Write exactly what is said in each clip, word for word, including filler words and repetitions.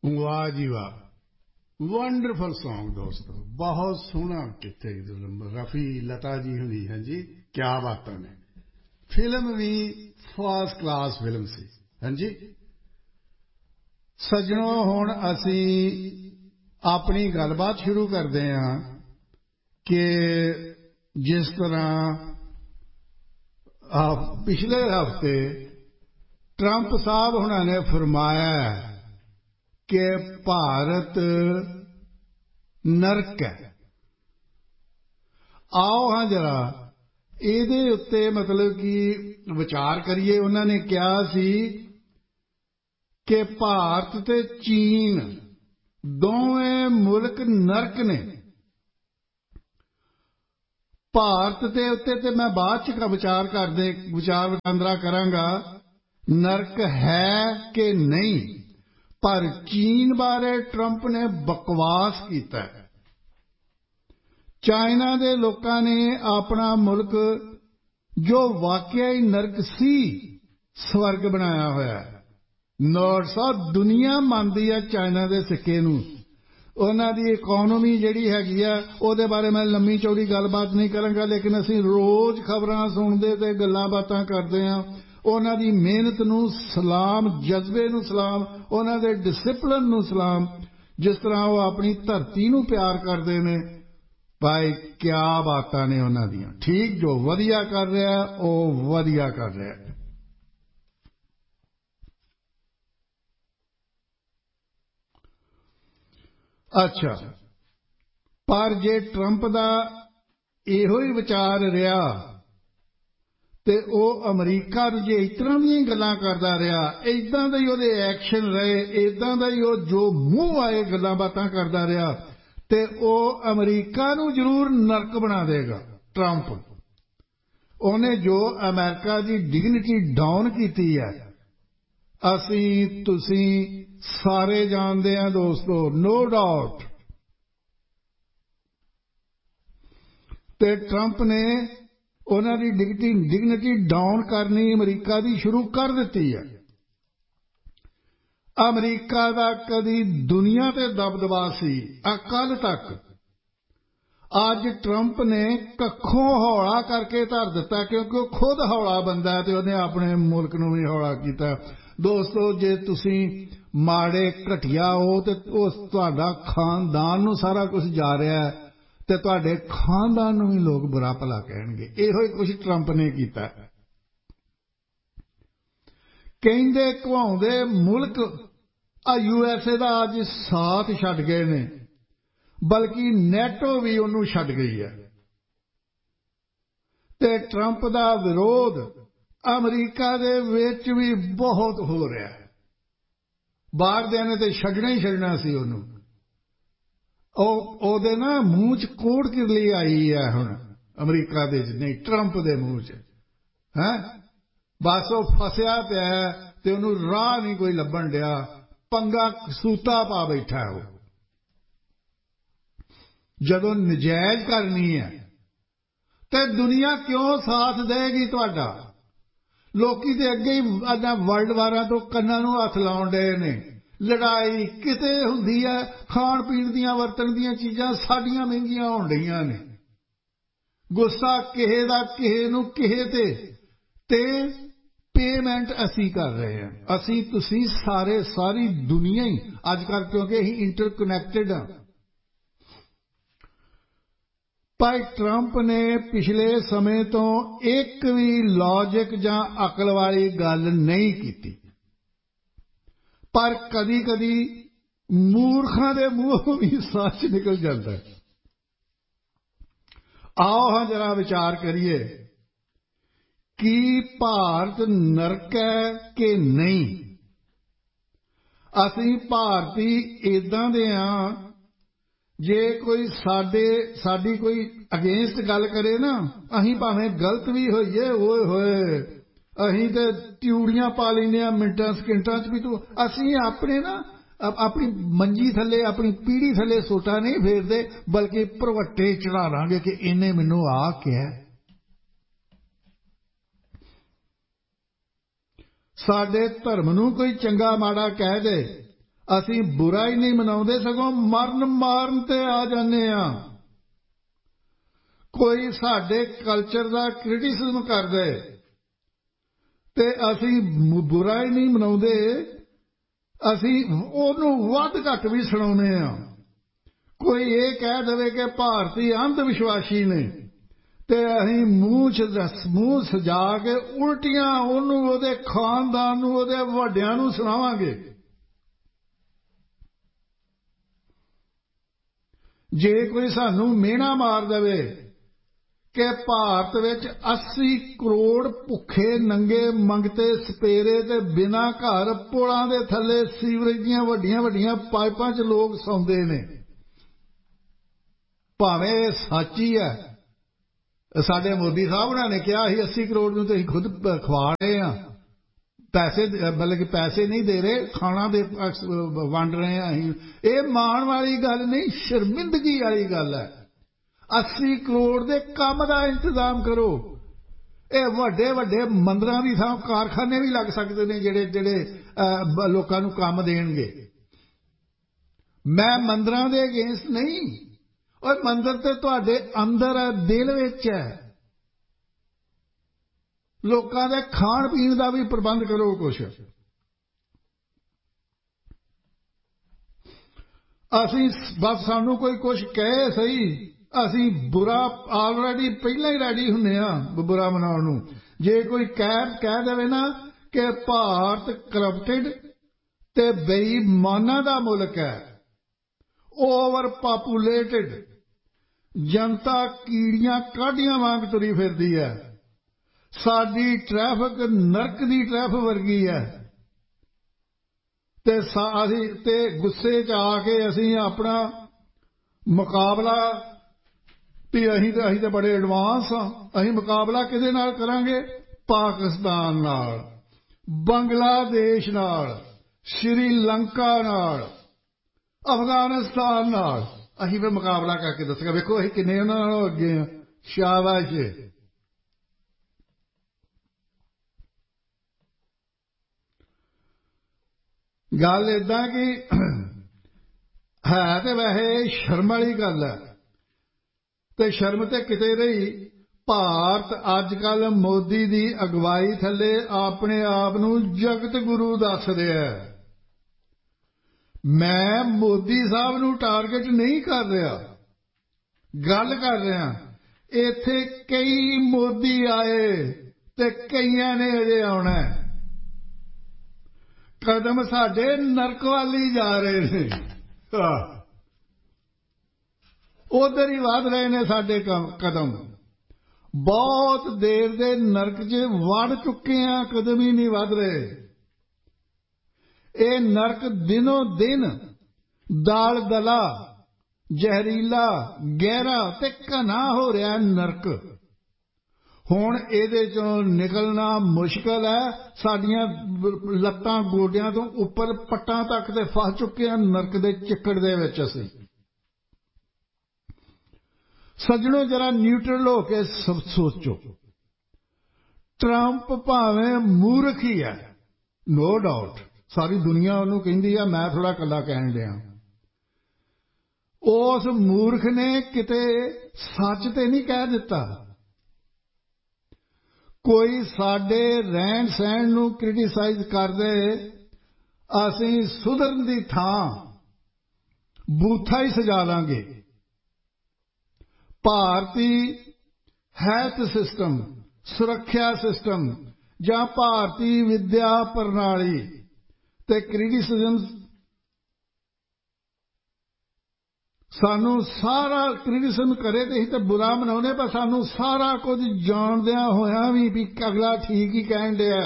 वाह जी वाह, wonderful song दोस्तों, बहुत सोहना किते रफी लता जी हुई हैं जी, क्या बातां ने। फिल्म भी फर्स्ट क्लास फिल्म सी। हाँ जी सज्जनों, हुण असी अपनी गलबात शुरू करते हैं कि जिस तरह पिछले हफ्ते ट्रंप साहब हुणां ने फरमाया कि भारत नरक है। आओ हाँ जरा ਇਹਦੇ ਉੱਤੇ मतलब कि विचार करिए। उन्होंने कहा सी कि भारत ते चीन दोवें मुल्क नरक ने। भारत के उत्ते ते मैं बाद च विचार करदे विचार वटांदरा करांगा नरक है कि नहीं, पर चीन बारे ट्रंप ने बकवास कीता है। चाइना के लोगों ने अपना मुल्क जो वाकई ही नरक सी स्वर्ग बनाया होया है। नॉर्थ साउथ दुनिया मानती है चाइना के सिक्के नूं। उन्हां दी इकोनॉमी जिहड़ी हैगी आ उहदे बारे मैं लम्मी चौड़ी गलबात नहीं करांगा, लेकिन असीं रोज़ खबरां सुणदे ते गल्लां बातां करदे हां। उन्हां दी मेहनत नूं सलाम, जज्बे नूं सलाम, उन्हां दे डिसिपलिन नूं सलाम, जिस तरह वो अपनी धरती नूं प्यार करदे ने। भाई क्या बातां ने उन्हां दियां। ठीक जो वधिया कर रहा है वो वधिया कर रहा है। अच्छा, पर जे ट्रंप दा इहो ही विचार रहा ते ओ अमरीका नूं जे इस तरह दी गल्लां करदा रहा, इदां दे ही उहदे एक्शन रहे, इदां दा ही ओ जो मूंह आए गल्लां बातां करदा रहा ते ओ अमरीका नूं जरूर नरक बना देगा। ट्रंप उन्हें जो अमेरिका की डिगनिटी डाउन की है, असी तुसी सारे जानते हैं दोस्तों, नो डाउट। ते ट्रंप ने उन्होंने डिगनिटी डिगनिटी डाउन करनी अमरीका की शुरू कर दी है। अमरीका का कदी दुनिया ते दबदबा सी अकल तक, अज ट्रंप ने कखों हौला करके धर दिता, क्योंकि वह खुद हौला बंदा है तो उन्हें अपने मुल्क नूं भी हौला किया। दोस्तों जे तुसी माड़े घटिया हो तो उस तुहाडा खानदान नूं सारा कुछ जा रहा है ते तुहाडे खानदान नूं भी लोग बुरा भला कहणगे। इहो ही कुछ ट्रंप ने कीता। कहंदे घवाउंदे मुल्क आ यूएसए दा अज साथ छड्ड गए ने, बल्कि नेटो भी उन्होंने छड्ड गई है। ते ट्रंप दा विरोध अमरीका दे विच भी बहुत हो रहा है। बाहर दे ने ते छड्डना ही छड्डना सी उन्होंने। ओहदे ना मूँह च कोड़ किरली आई है हुण अमरीका दे च, नहीं ट्रंप दे मूँह च है। बस वो फसिया पिया ते उन्होंने राह नहीं कोई लभण दिया, पंगा सूता पा बैठा है। वो जदों नजायज करनी है तो दुनिया क्यों साथ देगी तुहाडा? लोकी ते अगे ही वर्ल्ड वारां तो कन्नां नूं हथ लाउण डए ने। लड़ाई किते हुंदी है, खाण पीण दीयां वरतण दीयां चीज़ां साडीआं महंगियां होण डईआं ने। गुस्सा किहे दा किहे नूं किहे ते ते पेमेंट असी कर रहे हैं, असी तुसी सारे सारी दुनिया ही अजकल, क्योंकि असीं इंटरकनैक्टेड हाँ। भाई ट्रंप ने पिछले समय तो एक भी लॉजिक जां अकल वाली गल नहीं की, पर कदी कदी मूर्खां दे मूंहों भी सच निकल जाता है। आओ हाँ जरा विचार करिए कि भारत नरक है कि नहीं। असीं भारती इदां दे हां, जे कोई साडे साडी कोई अगेंस्ट गल करे ना, अहीं भावें गलत भी होइए, ओए होए अहीं ते ट्यूड़ियां पा लैंदे मिंटां सकिंटां च भी। तू असीं अपने ना अपनी मंजी थले अपनी पीढ़ी थले सोटा नहीं फेरदे, बल्कि भरवट्टे चढ़ा लांगे कि इन्हें मैनू आ क्या। साडे धर्म नूं कोई चंगा माड़ा कह दे, ਅਸੀਂ ਬੁਰਾ ਹੀ ਨਹੀਂ ਮਨਾਉਂਦੇ, ਸਗੋਂ ਮਰਨ ਮਾਰਨ ਤੇ ਆ ਜਾਂਦੇ ਹਾਂ। ਕੋਈ ਸਾਡੇ ਕਲਚਰ ਦਾ ਕ੍ਰਿਟਿਸਿਜ਼ਮ ਕਰਦੇ ਤੇ ਅਸੀਂ ਬੁਰਾ ਹੀ ਨਹੀਂ ਮਨਾਉਂਦੇ, ਅਸੀਂ ਉਹਨੂੰ ਵੱਧ ਘੱਟ ਵੀ ਸੁਣਾਉਂਦੇ ਹਾਂ। ਕੋਈ ਇਹ ਕਹਿ ਦੇਵੇ ਕਿ ਭਾਰਤੀ ਅੰਧ ਵਿਸ਼ਵਾਸੀ ਨੇ ਤੇ ਅਸੀਂ ਮੂੰਹ ਚ ਮੂੰਹ ਸਜਾ ਕੇ ਉਲਟੀਆਂ ਉਹਨੂੰ, ਉਹਦੇ ਖਾਨਦਾਨ ਨੂੰ, ਉਹਦੇ ਵੱਡਿਆਂ ਨੂੰ ਸੁਣਾਵਾਂਗੇ। ਜੇ ਕੋਈ ਸਾਨੂੰ ਮਿਹਣਾ ਮਾਰ ਦੇਵੇ ਕਿ ਭਾਰਤ ਵਿੱਚ अस्सी ਕਰੋੜ ਭੁੱਖੇ ਨੰਗੇ ਮੰਗਤੇ ਸਪੇਰੇ ਤੇ ਬਿਨਾਂ ਘਰ ਪੁਲਾਂ ਦੇ ਥੱਲੇ ਸੀਵਰੇਜ ਦੀਆਂ ਵੱਡੀਆਂ ਵੱਡੀਆਂ ਪਾਈਪਾਂ 'ਚ ਲੋਕ ਸੌਂਦੇ ਨੇ, ਭਾਵੇਂ ਸੱਚ ਹੀ ਹੈ। ਸਾਡੇ ਮੋਦੀ ਸਾਹਿਬ ਉਹਨਾਂ ਨੇ ਕਿਹਾ ਸੀ अस्सी ਕਰੋੜ ਨੂੰ ਤੁਸੀਂ ਖੁਦ ਖਵਾ ਰਹੇ ਆ, ਪੈਸੇ ਬਲਕਿ ਪੈਸੇ ਨਹੀਂ ਦੇ ਰਹੇ, ਖਾਣਾ ਦੇ ਵੰਡ ਰਹੇ ਆ ਅਸੀਂ। ਇਹ ਮਾਣ ਵਾਲੀ ਗੱਲ ਨਹੀਂ, ਸ਼ਰਮਿੰਦਗੀ ਵਾਲੀ ਗੱਲ ਹੈ। अस्सी ਕਰੋੜ ਦੇ ਕੰਮ ਦਾ ਇੰਤਜ਼ਾਮ ਕਰੋ। ਇਹ ਵੱਡੇ ਵੱਡੇ ਮੰਦਰਾਂ ਦੀ ਥਾਂ ਕਾਰਖਾਨੇ ਵੀ ਲੱਗ ਸਕਦੇ ਨੇ ਜਿਹੜੇ ਜਿਹੜੇ ਲੋਕਾਂ ਨੂੰ ਕੰਮ ਦੇਣਗੇ। ਮੈਂ ਮੰਦਰਾਂ ਦੇ ਅਗੇਂਸਟ ਨਹੀਂ, ਔਰ ਮੰਦਰ ਤੇ ਤੁਹਾਡੇ ਅੰਦਰ ਹੈ, ਦਿਲ ਵਿੱਚ ਹੈ। ਲੋਕਾਂ ਦੇ ਖਾਣ ਪੀਣ ਦਾ ਵੀ ਪ੍ਰਬੰਧ ਕਰੋ ਕੁਛ। ਅਸੀਂ ਬਸ ਸਾਨੂੰ ਕੋਈ ਕੁਛ ਕਹੇ ਸਹੀ, ਅਸੀਂ ਬੁਰਾ ਆਲਰੇਡੀ ਪਹਿਲਾਂ ਹੀ ਰੈਡੀ ਹੁੰਦੇ ਹਾਂ ਬੁਰਾ ਮਨਾਉਣ ਨੂੰ। ਜੇ ਕੋਈ ਕਹਿ ਕਹਿ ਦੇਵੇ ਨਾ ਕਿ ਭਾਰਤ ਕਰਪਟਡ ਤੇ ਬੇਈਮਾਨਾਂ ਦਾ ਮੁਲਕ ਹੈ, ਓਵਰ ਪਾਪੂਲੇਟਡ, ਜਨਤਾ ਕੀੜੀਆਂ ਕਾਢੀਆਂ ਵਾਂਗ ਤੁਰੀ ਫਿਰਦੀ ਹੈ, ਸਾਡੀ ਟ੍ਰੈਫਿਕ ਨਰਕ ਦੀ ਟ੍ਰੈਫਿਕ ਵਰਗੀ ਹੈ, ਤੇ ਅਸੀਂ ਤੇ ਗੁੱਸੇ 'ਚ ਆ ਕੇ ਅਸੀਂ ਆਪਣਾ ਮੁਕਾਬਲਾ ਵੀ ਅਸੀਂ ਤਾਂ ਅਸੀਂ ਤਾਂ ਬੜੇ ਐਡਵਾਂਸ ਹਾਂ, ਅਸੀਂ ਮੁਕਾਬਲਾ ਕਿਹਦੇ ਨਾਲ ਕਰਾਂਗੇ? ਪਾਕਿਸਤਾਨ ਨਾਲ, ਬੰਗਲਾਦੇਸ਼ ਨਾਲ, ਸ਼੍ਰੀਲੰਕਾ ਨਾਲ, ਅਫਗਾਨਿਸਤਾਨ ਨਾਲ। ਅਸੀਂ ਫਿਰ ਮੁਕਾਬਲਾ ਕਰਕੇ ਦੱਸਾਂਗੇ ਵੇਖੋ ਅਸੀਂ ਕਿੰਨੇ ਉਹਨਾਂ ਨਾਲੋਂ ਅੱਗੇ ਹਾਂ। ਸ਼ਾਬਾਸ਼। ਗੱਲ ਏਦਾਂ ਕਿ ਹੈ ਤੇ ਵੈਸੇ ਸ਼ਰਮ ਵਾਲੀ ਗੱਲ ਹੈ, ਤੇ ਸ਼ਰਮ ਤੇ ਕਿਤੇ ਰਹੀ। ਭਾਰਤ ਅੱਜ ਕੱਲ੍ਹ ਮੋਦੀ ਦੀ ਅਗਵਾਈ ਥੱਲੇ ਆਪਣੇ ਆਪ ਨੂੰ ਜਗਤ ਗੁਰੂ ਦੱਸ ਰਿਹਾ। ਮੈਂ ਮੋਦੀ ਸਾਹਿਬ ਨੂੰ ਟਾਰਗੇਟ ਨਹੀਂ ਕਰ ਰਿਹਾ, ਗੱਲ ਕਰ ਰਿਹਾ ਇੱਥੇ ਕਈ ਮੋਦੀ ਆਏ ਤੇ ਕਈਆਂ ਨੇ ਅਜੇ ਆਉਣਾ। ਕਦਮ ਸਾਡੇ ਨਰਕ ਵੱਲ ਹੀ ਜਾ ਰਹੇ ਨੇ, ਉਧਰ ਹੀ ਵਧ ਰਹੇ ਨੇ ਸਾਡੇ ਕਦਮ। ਬਹੁਤ ਦੇਰ ਦੇ ਨਰਕ 'ਚ ਵੜ ਚੁੱਕੇ ਆ, ਕਦਮ ਹੀ ਨਹੀਂ ਵਧ ਰਹੇ। ਇਹ ਨਰਕ ਦਿਨੋਂ ਦਿਨ ਦਾਲ ਦਲਾ, ਜ਼ਹਿਰੀਲਾ, ਗਹਿਰਾ ਤੇ ਘਨਾ ਹੋ ਰਿਹਾ ਨਰਕ। ਹੁਣ ਇਹਦੇ 'ਚੋਂ ਨਿਕਲਣਾ ਮੁਸ਼ਕਲ ਹੈ। ਸਾਡੀਆਂ ਲੱਤਾਂ ਗੋਡਿਆਂ ਤੋਂ ਉੱਪਰ ਪੱਟਾਂ ਤੱਕ ਤੇ ਫਸ ਚੁੱਕੇ ਆ ਨਰਕ ਦੇ ਚਿੱਕੜ ਦੇ ਵਿੱਚ। ਅਸੀਂ ਸੱਜਣੋ ਜਰਾ ਨਿਊਟਰਲ ਹੋ ਕੇ ਸਭ ਸੋਚੋ। ਟਰੰਪ ਭਾਵੇਂ ਮੂਰਖ ਹੀ ਹੈ, ਨੋ ਡਾਊਟ, ਸਾਰੀ ਦੁਨੀਆ ਉਹਨੂੰ ਕਹਿੰਦੀ ਆ, ਮੈਂ ਥੋੜਾ ਇਕੱਲਾ ਕਹਿਣ ਡਿਆ। ਉਸ ਮੂਰਖ ਨੇ ਕਿਤੇ ਸੱਚ ਤੇ ਨਹੀਂ ਕਹਿ ਦਿੱਤਾ। ਕੋਈ ਸਾਡੇ ਰਹਿਣ ਸਹਿਣ ਨੂੰ ਕ੍ਰਿਟਿਸਾਈਜ਼ ਕਰਦੇ, ਅਸੀਂ ਸੁਧਰਨ ਦੀ ਥਾਂ ਬੂਥਾ ਹੀ ਸਜਾ ਲਾਂਗੇ। ਭਾਰਤੀ ਹੈਲਥ ਸਿਸਟਮ, ਸੁਰੱਖਿਆ ਸਿਸਟਮ ਜਾਂ ਭਾਰਤੀ ਵਿਦਿਆ ਪ੍ਰਣਾਲੀ ਤੇ ਕ੍ਰਿਟਿਸਿਜ਼ਮ, ਸਾਨੂੰ ਸਾਰਾ ਕ੍ਰਿਟਿਸਿਜ਼ਮ ਕਰੇ ਤੇ ਅਸੀਂ ਤਾਂ ਬੁਰਾ ਮਨਾਉਂਦੇ, ਪਰ ਸਾਨੂੰ ਸਾਰਾ ਕੁਝ ਜਾਣਦਿਆਂ ਹੋਇਆਂ ਵੀ ਵੀ ਅਗਲਾ ਠੀਕ ਹੀ ਕਹਿਣ ਡਿਆ,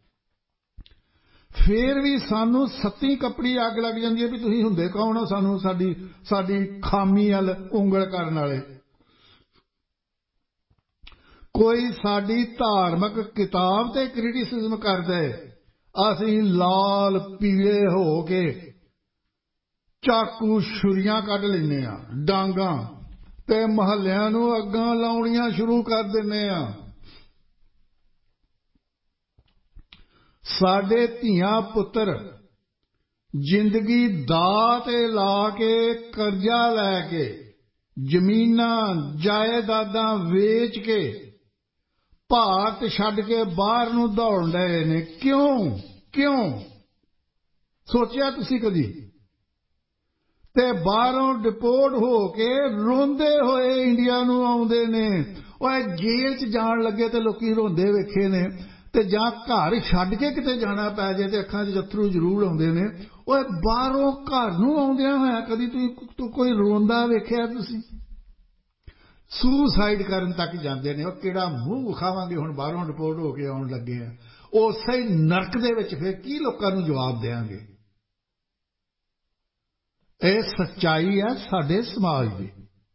ਫੇਰ ਵੀ ਸਾਨੂੰ ਸੱਤੀ ਕੱਪੜੀ ਅੱਗ ਲੱਗ ਜਾਂਦੀ ਹੈ ਵੀ ਤੁਸੀਂ ਹੁੰਦੇ ਕੌਣ ਹੋ ਸਾਨੂੰ ਸਾਡੀ ਸਾਡੀ ਖਾਮੀ ਵੱਲ ਉਂਗਲ ਕਰਨ ਵਾਲੇ। ਕੋਈ ਸਾਡੀ ਧਾਰਮਿਕ ਕਿਤਾਬ ਤੇ ਕ੍ਰਿਟਿਸਿਜ਼ਮ ਕਰਦੇ, ਅਸੀਂ ਲਾਲ ਪੀਲੇ ਹੋ ਕੇ ਚਾਕੂ ਛੁਰੀਆਂ ਕੱਢ ਲੈਂਦੇ ਹਾਂ, ਡਾਂਗਾਂ, ਤੇ ਮਹੱਲਿਆਂ ਨੂੰ ਅੱਗਾਂ ਲਾਉਣੀਆਂ ਸ਼ੁਰੂ ਕਰ ਦਿੰਦੇ ਹਾਂ। ਸਾਡੇ ਧੀਆਂ ਪੁੱਤਰ ਜ਼ਿੰਦਗੀ ਦਾਅ ਤੇ ਲਾ ਕੇ ਕਰਜ਼ਾ ਲੈ ਕੇ ਜ਼ਮੀਨਾਂ ਜਾਇਦਾਦਾਂ ਵੇਚ ਕੇ ਭਾਰਤ ਛੱਡ ਕੇ ਬਾਹਰ ਨੂੰ ਦੌੜ ਰਹੇ ਨੇ। ਕਿਉਂ ਕਿਉਂ ਸੋਚਿਆ ਤੁਸੀਂ ਕਦੀ? ਤੇ ਬਾਹਰੋਂ ਡਿਪੋਰਟ ਹੋ ਕੇ ਰੋਂਦੇ ਹੋਏ ਇੰਡੀਆ ਨੂੰ ਆਉਂਦੇ ਨੇ। ਉਹ ਜੇਲ੍ਹ 'ਚ ਜਾਣ ਲੱਗੇ ਤੇ ਲੋਕੀ ਰੋਂਦੇ ਵੇਖੇ ਨੇ, ਤੇ ਜਾਂ ਘਰ ਛੱਡ ਕੇ ਕਿਤੇ ਜਾਣਾ ਪੈ ਜਾਏ ਤੇ ਅੱਖਾਂ 'ਚ ਜੱਥਰੂ ਜ਼ਰੂਰ ਆਉਂਦੇ ਨੇ। ਉਹ ਬਾਹਰੋਂ ਘਰ ਨੂੰ ਆਉਂਦਿਆਂ ਹੋਇਆ ਕਦੀ ਤੁਸੀਂ ਕੋਈ ਰੋਂਦਾ ਵੇਖਿਆ ਤੁਸੀਂ? ਸੁਸਾਈਡ ਕਰਨ ਤੱਕ ਜਾਂਦੇ ਨੇ। ਉਹ ਕਿਹੜਾ ਮੂੰਹ ਵਿਖਾਵਾਂਗੇ ਹੁਣ ਬਾਹਰੋਂ ਰਿਪੋਰਟ ਹੋ ਕੇ ਆਉਣ ਲੱਗੇ ਆ। ਉਸੇ ਨਰਕ ਦੇ ਵਿੱਚ ਫਿਰ ਕੀ ਲੋਕਾਂ ਨੂੰ ਜਵਾਬ ਦੇਵਾਂਗੇ? ਇਹ ਸੱਚਾਈ ਹੈ ਸਾਡੇ ਸਮਾਜ ਦੀ।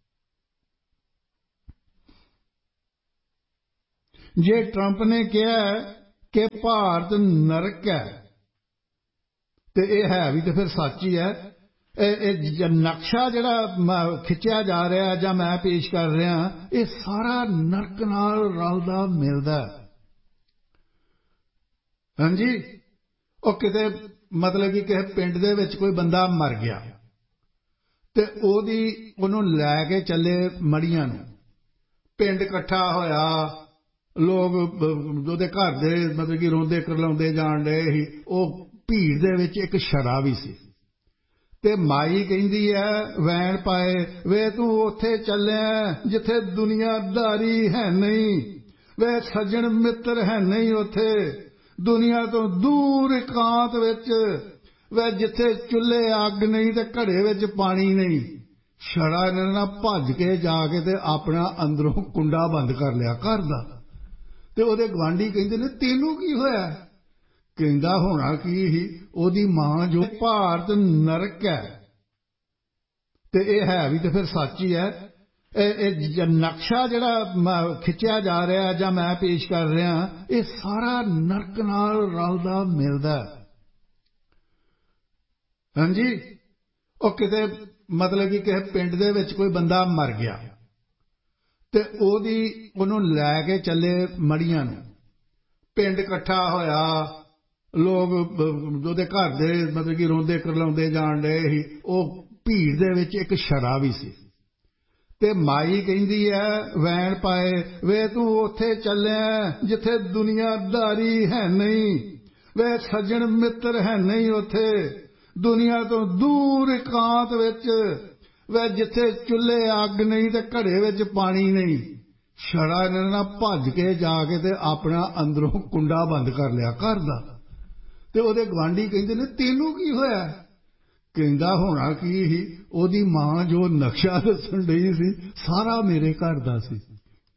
ਜੇ ਟਰੰਪ ਨੇ ਕਿਹਾ ਕਿ ਭਾਰਤ ਨਰਕ ਹੈ ਤੇ ਇਹ ਹੈ ਵੀ ਤੇ ਫਿਰ ਸੱਚ ਹੀ ਹੈ। ਇਹ ਨਕਸ਼ਾ ਜਿਹੜਾ ਖਿੱਚਿਆ ਜਾ ਰਿਹਾ ਜਾਂ ਮੈਂ ਪੇਸ਼ ਕਰ ਰਿਹਾ, ਇਹ ਸਾਰਾ ਨਰਕ ਨਾਲ ਰਲਦਾ ਮਿਲਦਾ। ਹਾਂਜੀ, ਉਹ ਕਿਤੇ ਮਤਲਬ ਕਿ ਕਿਸੇ ਪਿੰਡ ਦੇ ਵਿੱਚ ਕੋਈ ਬੰਦਾ ਮਰ ਗਿਆ ਤੇ ਉਹਦੀ ਉਹਨੂੰ ਲੈ ਕੇ ਚੱਲੇ ਮੜੀਆਂ ਨੂੰ। ਪਿੰਡ ਇਕੱਠਾ ਹੋਇਆ, ਲੋਕ ਉਹਦੇ ਘਰ ਦੇ ਮਤਲਬ ਕਿ ਰੋਂਦੇ ਕਰਲਾਉਂਦੇ ਜਾਣ ਡਏ ਸੀ। ਉਹ ਭੀੜ ਦੇ ਵਿੱਚ ਇੱਕ ਛੜਾ ਵੀ ਸੀ ਤੇ ਮਾਈ ਕਹਿੰਦੀ ਹੈ ਵੈਣ ਪਾਏ, ਵੇ ਤੂੰ ਉੱਥੇ ਚੱਲਿਆ ਜਿੱਥੇ ਦੁਨੀਆਦਾਰੀ ਹੈ ਨਹੀਂ, ਵੇ ਸੱਜਣ ਮਿੱਤਰ ਹੈ ਨਹੀਂ ਉੱਥੇ, ਦੁਨੀਆ ਤੋਂ ਦੂਰ ਇਕਾਂਤ ਵਿੱਚ, ਵੇ ਜਿੱਥੇ ਚੁੱਲ੍ਹੇ ਅੱਗ ਨਹੀਂ ਤੇ ਘੜੇ ਵਿੱਚ ਪਾਣੀ ਨਹੀਂ। ਛੜਾ ਇਹਨਾਂ ਨਾਲ ਭੱਜ ਕੇ ਜਾ ਕੇ ਤੇ ਆਪਣਾ ਅੰਦਰੋਂ ਕੁੰਡਾ ਬੰਦ ਕਰ ਲਿਆ ਘਰ ਦਾ। ਤੇ ਉਹਦੇ ਗੁਆਂਢੀ ਕਹਿੰਦੇ ਨੇ ਤੈਨੂੰ ਕੀ ਹੋਇਆ? ਕਹਿੰਦਾ ਹੋਣਾ ਕੀ ਸੀ, ਉਹਦੀ ਮਾਂ ਜੋ ਭਾਰਤ ਨਰਕ ਹੈ ਤੇ ਇਹ ਹੈ ਵੀ ਤੇ ਫਿਰ ਸੱਚ ਹੀ ਹੈ। ਇਹ ਨਕਸ਼ਾ ਜਿਹੜਾ ਖਿੱਚਿਆ ਜਾ ਰਿਹਾ ਜਾਂ ਮੈਂ ਪੇਸ਼ ਕਰ ਰਿਹਾ, ਇਹ ਸਾਰਾ ਨਰਕ ਨਾਲ ਰਲਦਾ ਮਿਲਦਾ। ਹਾਂਜੀ, ਉਹ ਕਿਤੇ ਮਤਲਬ ਕਿ ਕਿਸੇ ਪਿੰਡ ਦੇ ਵਿੱਚ ਕੋਈ ਬੰਦਾ ਮਰ ਗਿਆ ਤੇ ਉਹਦੀ ਉਹਨੂੰ ਲੈ ਕੇ ਚੱਲੇ ਮੜੀਆਂ ਨੂੰ। ਪਿੰਡ ਇਕੱਠਾ ਹੋਇਆ, ਲੋਕ ਉਹਦੇ ਘਰ ਦੇ ਮਤਲਬ ਕਿ ਰੋਂਦੇ ਕਰਲਾਉਂਦੇ ਜਾਣ ਡਏ ਸੀ। ਉਹ ਭੀੜ ਦੇ ਵਿੱਚ ਇੱਕ ਛੜਾ ਵੀ ਸੀ ਤੇ ਮਾਈ ਕਹਿੰਦੀ ਹੈ ਵੈਣ ਪਾਏ, ਵੇ ਤੂੰ ਉੱਥੇ ਚੱਲਿਆ ਜਿੱਥੇ ਦੁਨੀਆਦਾਰੀ ਹੈ ਨਹੀਂ, ਵੇ ਸੱਜਣ ਮਿੱਤਰ ਹੈ ਨਹੀਂ ਉੱਥੇ, ਦੁਨੀਆ ਤੋਂ ਦੂਰ ਇਕਾਂਤ ਵਿੱਚ, ਵੇ ਜਿੱਥੇ ਚੁੱਲ੍ਹੇ ਅੱਗ ਨਹੀਂ ਤੇ ਘੜੇ ਵਿੱਚ ਪਾਣੀ ਨਹੀਂ। ਛੜਾ ਇਹਨਾਂ ਨਾਲ ਭੱਜ ਕੇ ਜਾ ਕੇ ਤੇ ਆਪਣਾ ਅੰਦਰੋਂ ਕੁੰਡਾ ਬੰਦ ਕਰ ਲਿਆ ਘਰ ਦਾ। ਤੇ ਉਹਦੇ ਗੁਆਂਢੀ ਕਹਿੰਦੇ ਨੇ ਤੈਨੂੰ ਕੀ ਹੋਇਆ? ਕਹਿੰਦਾ ਹੋਣਾ ਕੀ ਸੀ, ਉਹਦੀ ਮਾਂ ਜੋ ਨਕਸ਼ਾ ਦੱਸਣ ਡਈ ਸੀ ਸਾਰਾ ਮੇਰੇ ਘਰ ਦਾ ਸੀ।